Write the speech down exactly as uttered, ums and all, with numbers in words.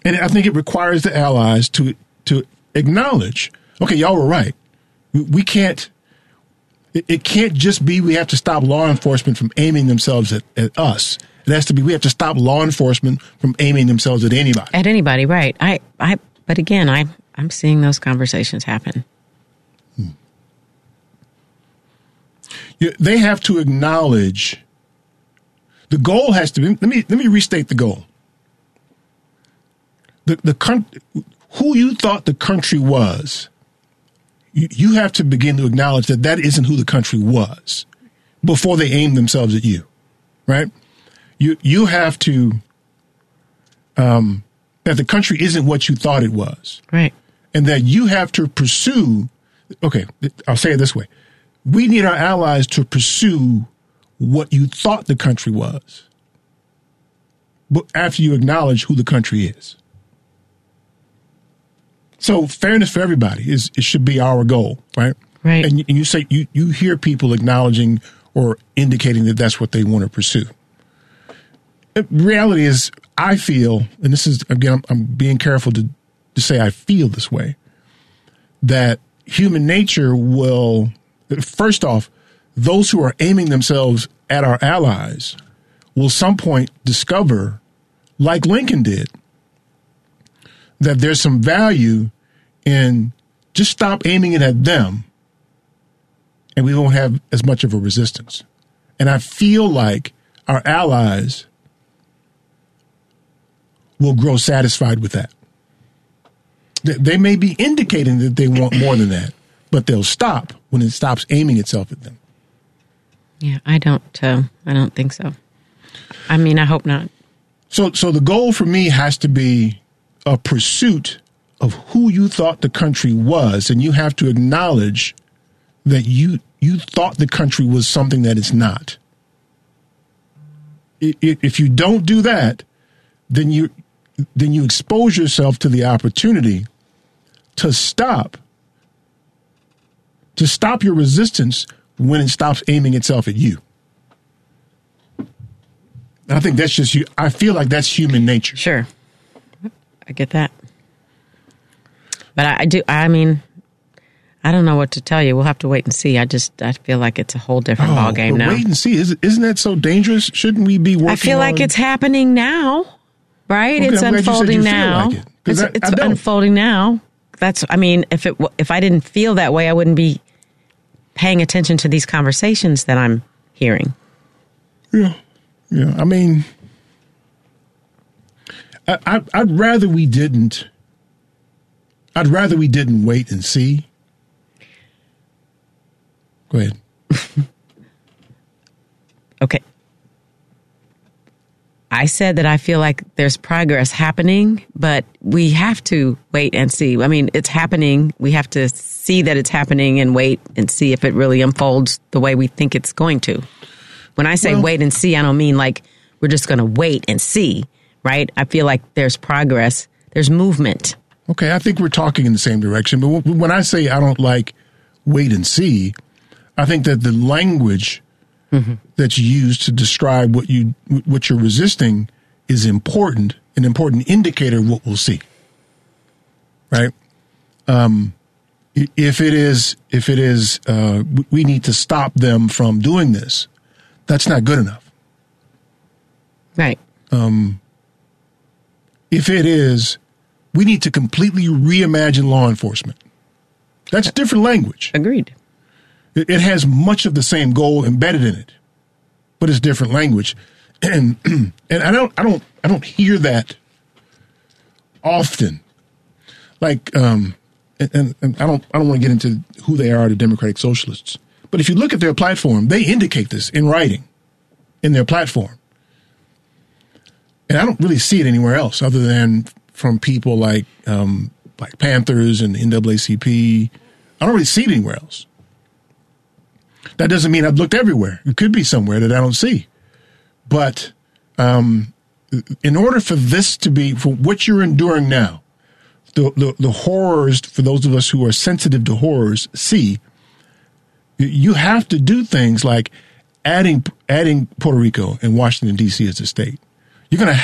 And I think it requires the allies to to acknowledge, okay, y'all were right. We, we can't, it, it can't just be we have to stop law enforcement from aiming themselves at, at us. It has to be we have to stop law enforcement from aiming themselves at anybody. At anybody, right. I, I, but again, I, I'm seeing those conversations happen. Hmm. You, they have to acknowledge, the goal has to be, let me, let me restate the goal. The, the, who you thought the country was, you, you have to begin to acknowledge that that isn't who the country was before they aim themselves at you, right? You you have to, um, that the country isn't what you thought it was. Right. And that you have to pursue, okay, I'll say it this way. We need our allies to pursue what you thought the country was, but after you acknowledge who the country is. So fairness for everybody is it should be our goal, right? Right. And, and you say you, you hear people acknowledging or indicating that that's what they want to pursue. The reality is, I feel, and this is again, I'm, I'm being careful to, to say I feel this way, that human nature will, first off, those who are aiming themselves at our allies will some point discover, like Lincoln did, that there's some value in just stop aiming it at them and we won't have as much of a resistance. And I feel like our allies will grow satisfied with that. They may be indicating that they want more than that, but they'll stop when it stops aiming itself at them. Yeah, I don't, uh, I don't think so. I mean, I hope not. So, so the goal for me has to be a pursuit of who you thought the country was, and you have to acknowledge that you you thought the country was something that it's not. If you don't do that, then you then you expose yourself to the opportunity to stop to stop your resistance when it stops aiming itself at you. I think that's just you. I feel like that's human nature. Sure. I get that. But I, I do, I mean, I don't know what to tell you. We'll have to wait and see. I just, I feel like it's a whole different oh, ballgame now. Wait and see. Is, isn't that so dangerous? Shouldn't we be working I feel like on... it's happening now, right? Okay, it's I'm unfolding now. Like it, it's I, it's I unfolding now. That's, I mean, if it, if I didn't feel that way, I wouldn't be paying attention to these conversations that I'm hearing. Yeah. Yeah. I mean, I, I, I'd rather we didn't. I'd rather we didn't wait and see. Go ahead. Okay. I said that I feel like there's progress happening, but we have to wait and see. I mean, it's happening. We have to see that it's happening and wait and see if it really unfolds the way we think it's going to. When I say well, wait and see, I don't mean like we're just going to wait and see, right? I feel like there's progress. There's movement. Okay, I think we're talking in the same direction. But when I say I don't like wait and see, I think that the language mm-hmm. that's used to describe what you what you're resisting is important, an important indicator of what we'll see. Right? Um, if it is, if it is, uh, we need to stop them from doing this. That's not good enough. Right. Um, if it is, we need to completely reimagine law enforcement. That's different language. Agreed. It, it has much of the same goal embedded in it, but it's different language. And and I don't I don't I don't hear that often. Like um, and, and I don't I don't want to get into who they are, the Democratic Socialists. But if you look at their platform, they indicate this in writing in their platform. And I don't really see it anywhere else other than from people like um, Black Panthers and the N double A C P. I don't really see it anywhere else. That doesn't mean I've looked everywhere. It could be somewhere that I don't see. But um, in order for this to be, for what you're enduring now, the, the, the horrors, for those of us who are sensitive to horrors, see, you have to do things like adding adding Puerto Rico and Washington, D C as a state. You're going to